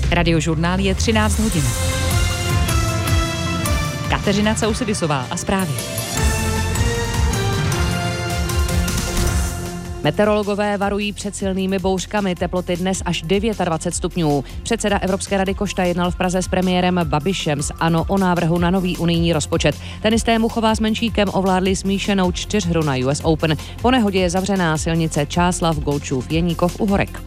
Radiožurnál je 13 hodin. Kateřina Causidisová a zprávy. Meteorologové varují před silnými bouřkami, teploty dnes až 29 stupňů. Předseda Evropské rady Košta jednal v Praze s premiérem Babišem z ANO o návrhu na nový unijní rozpočet. Tenisté Muchová s Menšíkem ovládli smíšenou čtyřhru na US Open. Po nehodě je zavřená silnice Čáslav, Golčův, Jeníkov, Uhorek.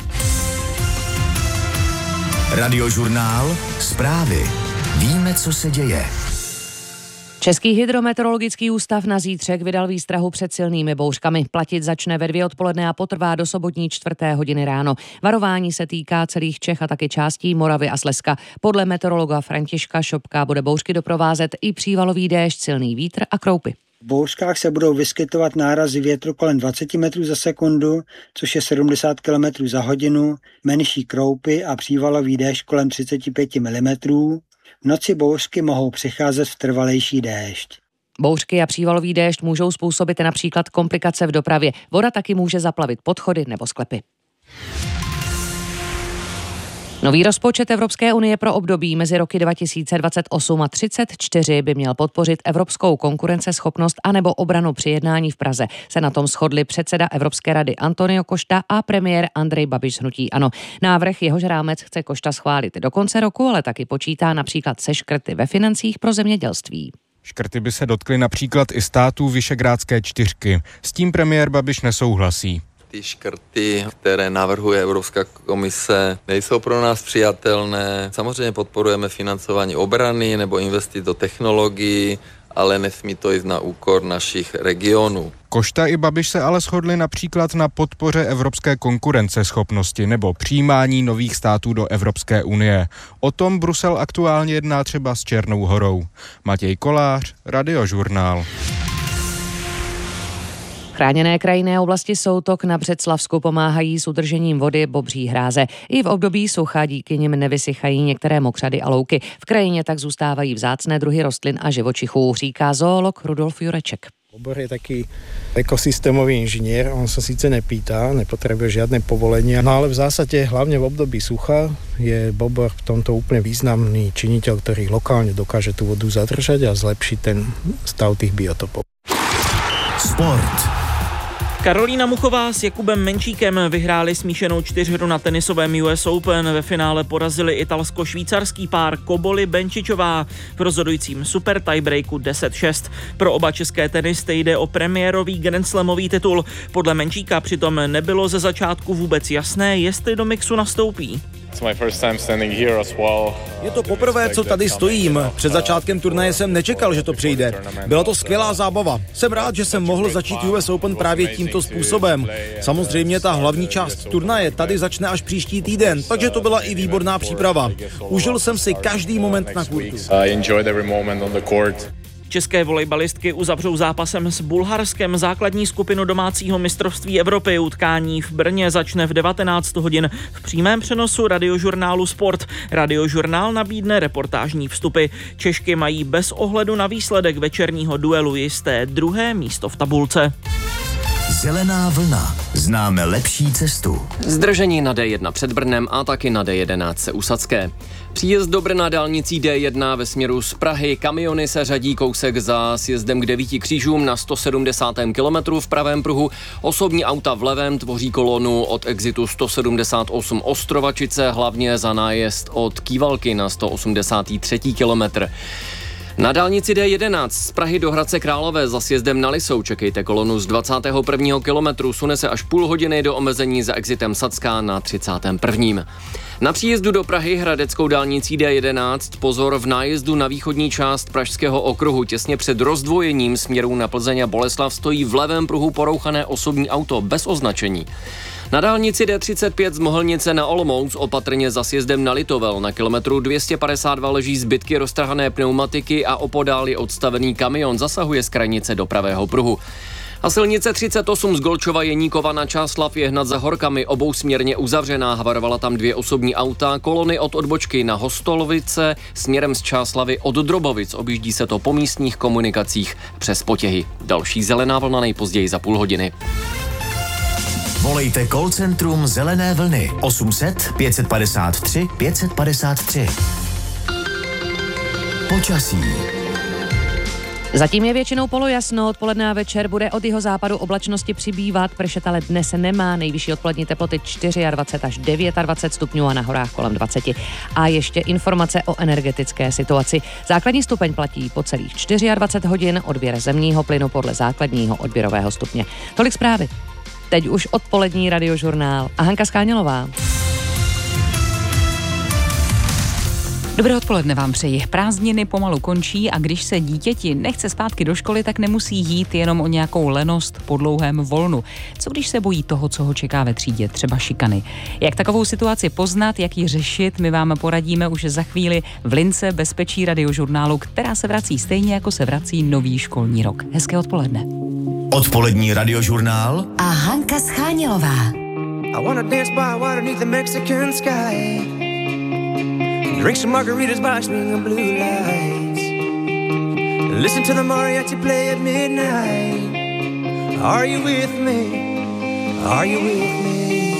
Radiožurnál, zprávy. Víme, co se děje. Český hydrometeorologický ústav na zítřek vydal výstrahu před silnými bouřkami. Platit začne ve 2 odpoledne a potrvá do sobotní 4. hodiny ráno. Varování se týká celých Čech a taky částí Moravy a Slezska. Podle meteorologa Františka Šopka bude bouřky doprovázet i přívalový déšť, silný vítr a kroupy. V bouřkách se budou vyskytovat nárazy větru kolem 20 metrů za sekundu, což je 70 km za hodinu, menší kroupy a přívalový déšť kolem 35 mm. V noci bouřky mohou přicházet v trvalejší déšť. Bouřky a přívalový déšť můžou způsobit například komplikace v dopravě. Voda taky může zaplavit podchody nebo sklepy. Nový rozpočet Evropské unie pro období mezi roky 2028 a 2034 by měl podpořit evropskou konkurenceschopnost anebo obranu při jednání v Praze. Se na tom shodli předseda Evropské rady Antonio Košta a premiér Andrej Babiš z hnutí ANO. Návrh, jehož rámec chce Košta schválit do konce roku, ale taky počítá například se škrty ve financích pro zemědělství. Škrty by se dotkly například i států Visegrádské čtyřky. S tím premiér Babiš nesouhlasí. Ty škrty, které navrhuje Evropská komise, nejsou pro nás přijatelné. Samozřejmě podporujeme financování obrany nebo investit do technologií, ale nesmí to jít na úkor našich regionů. Košta i Babiš se ale shodli například na podpoře evropské konkurenceschopnosti nebo přijímání nových států do Evropské unie. O tom Brusel aktuálně jedná třeba s Černou Horou. Matěj Kolář, Radiožurnál. Chráněné krajinné oblasti Soutok na Břeclavsku pomáhají s udržením vody bobří hráze. I v období sucha díky nim nevysychají některé mokřady a louky. V krajině tak zůstávají vzácné druhy rostlin a živočichů, říká zoolog Rudolf Jureček. Bobr je taký ekosystémový inžinier, on sa síce nepýta, nepotrebuje žiadne povolenia, no ale v zásade hlavne v období sucha je bobr v tomto úplne významný činiteľ, ktorý lokálne dokáže tú vodu zadržať a zlepšiť ten stav tých biotopov. Sport. Karolína Muchová s Jakubem Menšíkem vyhráli smíšenou čtyřhru na tenisovém US Open. Ve finále porazili italsko-švýcarský pár Koboli Benčičová v rozhodujícím super tiebreaku 10-6. Pro oba české tenisty jde o premiérový grandslamový titul. Podle Menšíka přitom nebylo ze začátku vůbec jasné, jestli do mixu nastoupí. Je to poprvé, co tady stojím. Před začátkem turnaje jsem nečekal, že to přijde. Byla to skvělá zábava. Jsem rád, že jsem mohl začít US Open právě tímto způsobem. Samozřejmě ta hlavní část turnaje tady začne až příští týden, takže to byla i výborná příprava. Užil jsem si každý moment na kurtu. České volejbalistky uzavřou zápasem s Bulharskem základní skupinu domácího mistrovství Evropy. Utkání v Brně začne v 19 hodin v přímém přenosu Radiožurnálu Sport. Radiožurnál nabídne reportážní vstupy. Češky mají bez ohledu na výsledek večerního duelu jisté druhé místo v tabulce. Zelená vlna. Známe lepší cestu. Zdržení na D1 před Brnem a taky na D11 u Sadské. Příjezd do Brna dálnicí D1 ve směru z Prahy. Kamiony se řadí kousek za sjezdem k 9 křížům na 170. kilometru v pravém pruhu. Osobní auta v levém tvoří kolonu od exitu 178 Ostrovačice, hlavně za nájezd od Kývalky na 183. kilometr. Na dálnici D11 z Prahy do Hradce Králové za sjezdem na Lisou čekejte kolonu z 21. kilometru, sune se až půl hodiny do omezení za exitem Sadská na 31. Na příjezdu do Prahy hradeckou dálnicí D11 pozor v nájezdu na východní část Pražského okruhu. Těsně před rozdvojením směrů na Plzeň a Boleslav stojí v levém pruhu porouchané osobní auto bez označení. Na dálnici D35 z Mohelnice na Olomouc opatrně za sjezdem na Litovel. Na kilometru 252 leží zbytky roztrhané pneumatiky a opodál je odstavený kamion, zasahuje z krajnice do pravého pruhu. A silnice 38 z Golčova Jeníkova na Čáslav je hned za horkami obousměrně uzavřená. Havarovala tam 2 osobní auta, kolony od odbočky na Hostolovice směrem z Čáslavy od Drobovic. Objíždí se to po místních komunikacích přes Potěhy. Další zelená vlna nejpozději za půl hodiny. Volejte call centrum Zelené vlny 800 553 553. Počasí. Zatím je většinou polojasno, odpoledne a večer bude od jihozápadu oblačnosti přibývat, pršet ale dnes nemá, nejvyšší odpolední teploty 24 až 29 stupňů a na horách kolem 20. A ještě informace o energetické situaci. Základní stupeň platí po celých 24 hodin, odběr zemního plynu podle základního odběrového stupně. Tolik zprávy. Teď už odpolední radiožurnál a Hanka Skánělová. Dobré odpoledne vám přeji. Prázdniny pomalu končí a když se dítěti nechce zpátky do školy, tak nemusí jít jenom o nějakou lenost po dlouhém volnu. Co když se bojí toho, co ho čeká ve třídě, třeba šikany? Jak takovou situaci poznat, jak ji řešit, my vám poradíme už za chvíli v lince bezpečí radiožurnálu, která se vrací stejně, jako se vrací nový školní rok. Hezké odpoledne. Odpolední radiožurnál a Hanka Schánělová. I wanna dance by water beneath the Mexican sky. Drink some margaritas by swinging blue lights. Listen to the mariachi play at midnight. Are you with me? Are you with me?